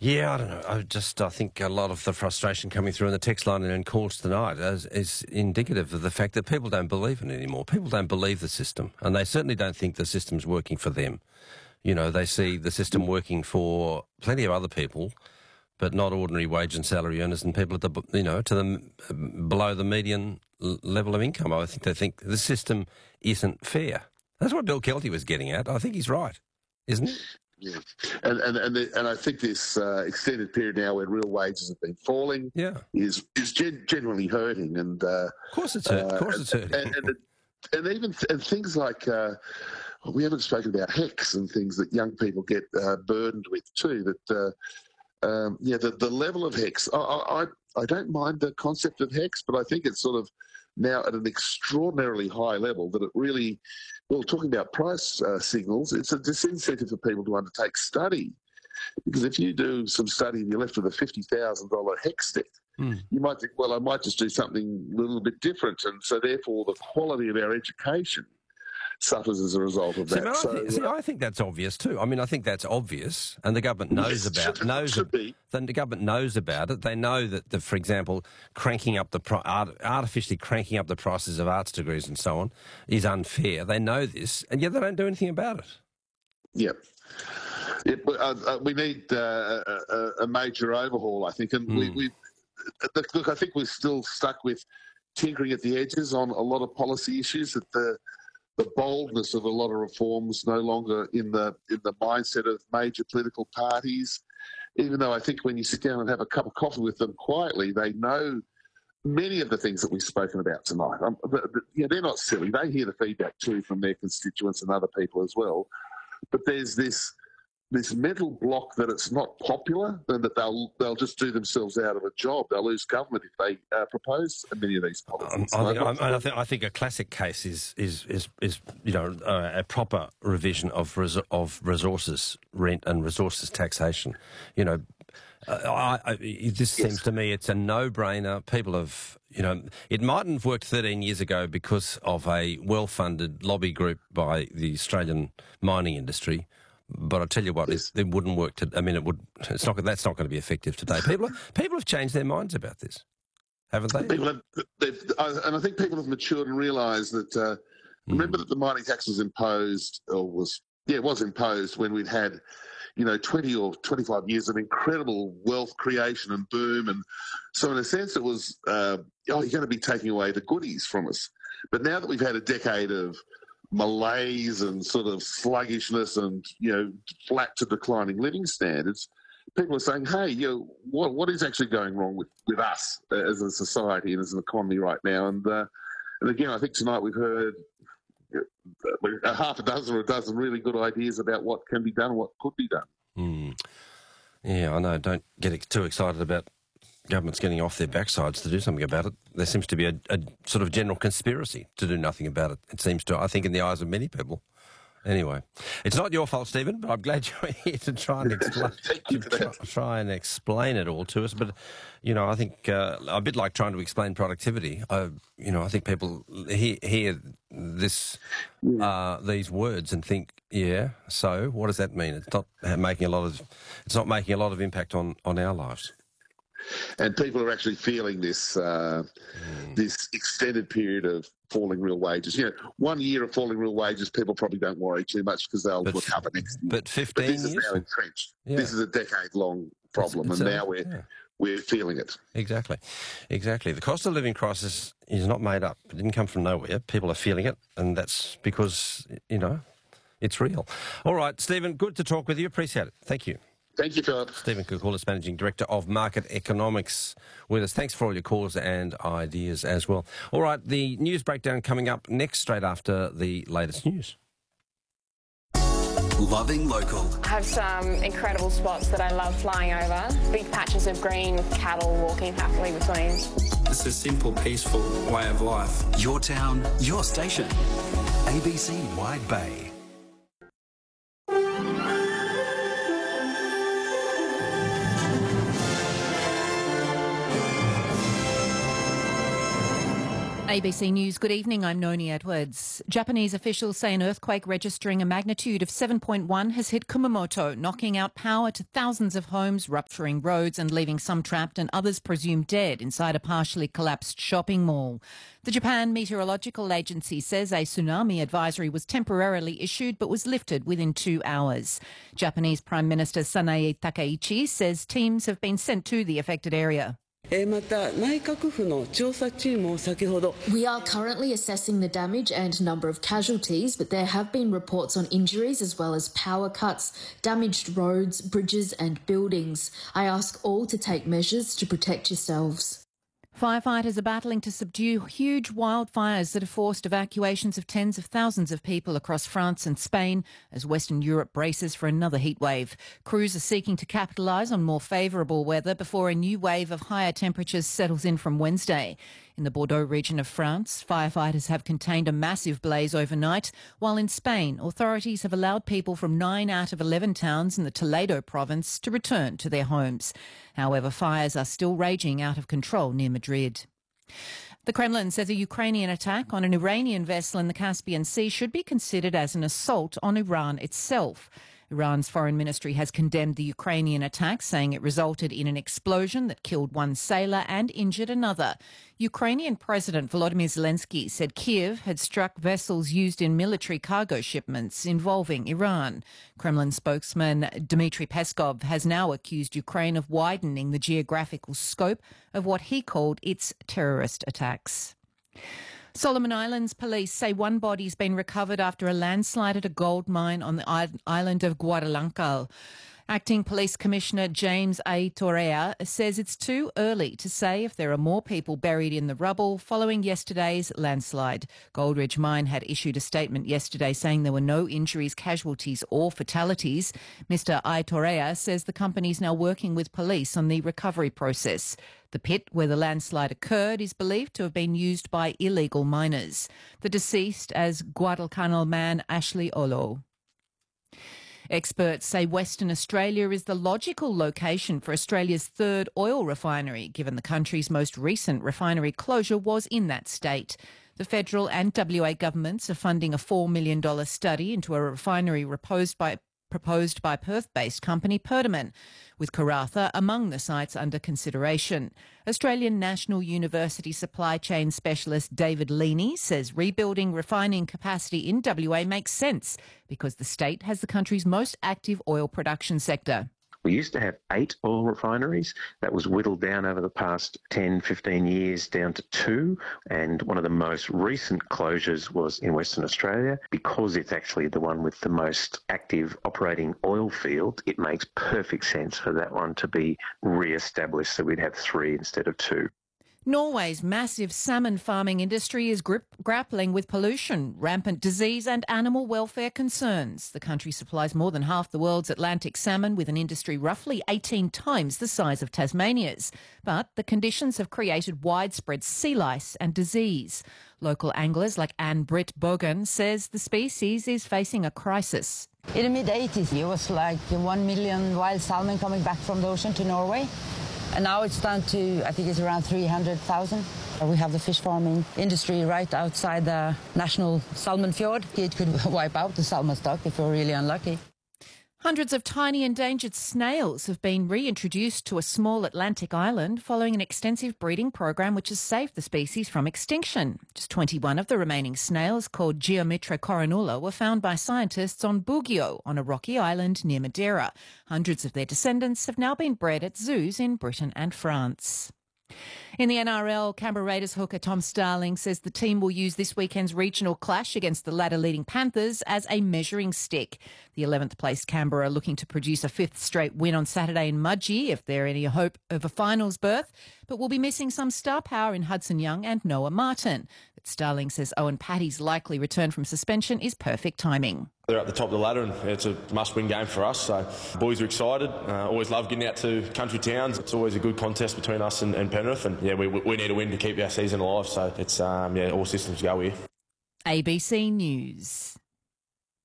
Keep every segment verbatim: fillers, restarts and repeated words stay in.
Yeah, I don't know. I just I think a lot of the frustration coming through in the text line and in calls tonight is, is indicative of the fact that people don't believe in it anymore. People don't believe the system, and they certainly don't think the system's working for them. You know, they see the system working for plenty of other people, but not ordinary wage and salary earners and people at the, you know, to the below the median level of income. I think they think the system isn't fair. That's what Bill Kelty was getting at. I think he's right, isn't he? Yeah, and and and, the, and I think this uh, extended period now where real wages have been falling, yeah. is is gen- generally hurting, and uh, of course it's hurting. Uh, of course it's hurting, and, and, and, and even th- and things like uh, well, we haven't spoken about HECS and things that young people get uh, burdened with too. That uh, um, yeah, the the level of HECS, I, I I don't mind the concept of HECS, but I think it's sort of now at an extraordinarily high level that it really, well, talking about price uh, signals, it's a disincentive for people to undertake study. Because if you do some study and you're left with a fifty thousand dollars HECS debt, mm. you might think, well, I might just do something a little bit different. And so therefore the quality of our education suffers as a result of that. See, so, I, th- see, I think that's obvious too. I mean, I think that's obvious, and the government knows about should, knows should be. Then the government knows about it. They know that, the, for example, cranking up the pri- art, artificially cranking up the prices of arts degrees and so on is unfair. They know this, and yet they don't do anything about it. Yep. Yeah, uh, uh, we need uh, a, a major overhaul, I think, and mm. we, we look. I think we're still stuck with tinkering at the edges on a lot of policy issues. That the the boldness of a lot of reforms no longer in the in the mindset of major political parties. Even though I think when you sit down and have a cup of coffee with them quietly, they know many of the things that we've spoken about tonight. Um, but, but, yeah, they're not silly. They hear the feedback too from their constituents and other people as well. But there's this this mental block that it's not popular and that they'll they'll just do themselves out of a job. They'll lose government if they uh, propose many of these policies. Um, I, think, I, I, think, I think a classic case is is is, is you know uh, a proper revision of res- of resources rent and resources taxation. You know, uh, I, I, this yes. seems to me it's a no-brainer. People have. You know, it mightn't have worked thirteen years ago because of a well-funded lobby group by the Australian mining industry. But I tell you what, yes. it, it wouldn't work. To, I mean, it would. It's not. That's not going to be effective today. People, people have changed their minds about this, haven't they? People have, they've, and I think people have matured and realised that. Uh, mm. Remember that the mining tax was imposed, or was yeah, it was imposed when we'd had, you know, twenty or twenty-five years of incredible wealth creation and boom, and so in a sense, it was uh, oh, you're going to be taking away the goodies from us. But now that we've had a decade of malaise and sort of sluggishness and, you know, flat to declining living standards, people are saying, hey, you know, what what is actually going wrong with, with us as a society and as an economy right now? And uh, and again, I think tonight we've heard a half a dozen or a dozen really good ideas about what can be done and what could be done. Mm. Yeah, I know. Don't get too excited about governments getting off their backsides to do something about it. There seems to be a, a sort of general conspiracy to do nothing about it. It seems to, I think, in the eyes of many people. Anyway, it's not your fault, Stephen, but I'm glad you're here to try and explain, to try, try and explain it all to us. But, you know, I think uh, a bit like trying to explain productivity. I, you know, I think people hear, hear this, uh, these words and think, yeah, so what does that mean? It's not making a lot of, it's not making a lot of impact on, on our lives. And people are actually feeling this uh, mm. this extended period of falling real wages. You know, one year of falling real wages, people probably don't worry too much because they'll but, recover next year. But fifteen but this years? is now entrenched. Yeah. This is a decade-long problem, it's, it's and a, now we're yeah. we're feeling it. Exactly, exactly. The cost of living crisis is not made up. It didn't come from nowhere. People are feeling it, and that's because, you know, it's real. All right, Stephen, good to talk with you. Appreciate it. Thank you. Thank you, Philip. Stephen Koukoulas, Managing Director of Market Economics, with us. Thanks for all your calls and ideas as well. All right, the news breakdown coming up next, straight after the latest news. Loving local. I have some incredible spots that I love flying over. Big patches of green, cattle walking happily between. It's a simple, peaceful way of life. Your town, your station. A B C Wide Bay. A B C News, good evening, I'm Noni Edwards. Japanese officials say an earthquake registering a magnitude of seven point one has hit Kumamoto, knocking out power to thousands of homes, rupturing roads and leaving some trapped and others presumed dead inside a partially collapsed shopping mall. The Japan Meteorological Agency says a tsunami advisory was temporarily issued but was lifted within two hours. Japanese Prime Minister Sanae Takaichi says teams have been sent to the affected area. We are currently assessing the damage and number of casualties, but there have been reports on injuries as well as power cuts, damaged roads, bridges and buildings. I ask all to take measures to protect yourselves. Firefighters are battling to subdue huge wildfires that have forced evacuations of tens of thousands of people across France and Spain as Western Europe braces for another heatwave. Crews are seeking to capitalise on more favourable weather before a new wave of higher temperatures settles in from Wednesday. In the Bordeaux region of France, firefighters have contained a massive blaze overnight, while in Spain, authorities have allowed people from nine out of eleven towns in the Toledo province to return to their homes. However, fires are still raging out of control near Madrid. The Kremlin says a Ukrainian attack on an Iranian vessel in the Caspian Sea should be considered as an assault on Iran itself. Iran's foreign ministry has condemned the Ukrainian attack, saying it resulted in an explosion that killed one sailor and injured another. Ukrainian President Volodymyr Zelensky said Kiev had struck vessels used in military cargo shipments involving Iran. Kremlin spokesman Dmitry Peskov has now accused Ukraine of widening the geographical scope of what he called its terrorist attacks. Solomon Islands police say one body's been recovered after a landslide at a gold mine on the island of Guadalancal. Acting Police Commissioner James A. Torrea says it's too early to say if there are more people buried in the rubble following yesterday's landslide. Goldridge Mine had issued a statement yesterday saying there were no injuries, casualties or fatalities. Mister A. Torrea says the company is now working with police on the recovery process. The pit where the landslide occurred is believed to have been used by illegal miners. The deceased as Guadalcanal man Ashley Olo. Experts say Western Australia is the logical location for Australia's third oil refinery, given the country's most recent refinery closure was in that state. The federal and W A governments are funding a four million dollars study into a refinery proposed by proposed by Perth-based company Perdaman, with Karratha among the sites under consideration. Australian National University supply chain specialist David Leaney says rebuilding refining capacity in W A makes sense because the state has the country's most active oil production sector. We used to have eight oil refineries. That was whittled down over the past ten, fifteen years down to two. And one of the most recent closures was in Western Australia. Because it's actually the one with the most active operating oil field, it makes perfect sense for that one to be re-established so we'd have three instead of two. Norway's massive salmon farming industry is grip- grappling with pollution, rampant disease and animal welfare concerns. The country supplies more than half the world's Atlantic salmon, with an industry roughly eighteen times the size of Tasmania's. But the conditions have created widespread sea lice and disease. Local anglers like Ann-Britt Bogan says the species is facing a crisis. In the mid eighties, it was like one million wild salmon coming back from the ocean to Norway. And now it's down to, I think it's around three hundred thousand. We have the fish farming industry right outside the National Salmon Fjord. It could wipe out the salmon stock if we're really unlucky. Hundreds of tiny endangered snails have been reintroduced to a small Atlantic island following an extensive breeding program which has saved the species from extinction. Just twenty-one of the remaining snails, called Geomitra coronula, were found by scientists on Bugio, on a rocky island near Madeira. Hundreds of their descendants have now been bred at zoos in Britain and France. In the N R L, Canberra Raiders hooker Tom Starling says the team will use this weekend's regional clash against the ladder-leading Panthers as a measuring stick. The eleventh placed Canberra are looking to produce a fifth straight win on Saturday in Mudgee if they're any hope of a finals berth, but will be missing some star power in Hudson Young and Noah Martin. But Starling says Owen Patty's likely return from suspension is perfect timing. They're at the top of the ladder and it's a must-win game for us. So boys are excited. Uh, always love getting out to country towns. It's always a good contest between us and, and Penrith. And yeah, we, we need a win to keep our season alive. So it's um, yeah, all systems go here. A B C News.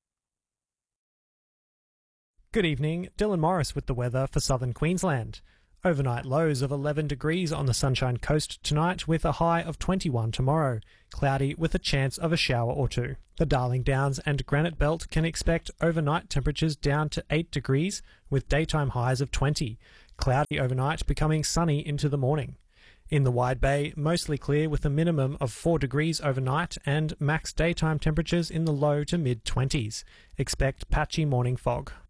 Good evening, Dylan Morris with the weather for southern Queensland. Overnight lows of eleven degrees on the Sunshine Coast tonight with a high of twenty-one tomorrow. Cloudy with a chance of a shower or two. The Darling Downs and Granite Belt can expect overnight temperatures down to eight degrees with daytime highs of twenty. Cloudy overnight becoming sunny into the morning. In the Wide Bay, mostly clear with a minimum of four degrees overnight and max daytime temperatures in the low to mid twenties. Expect patchy morning fog.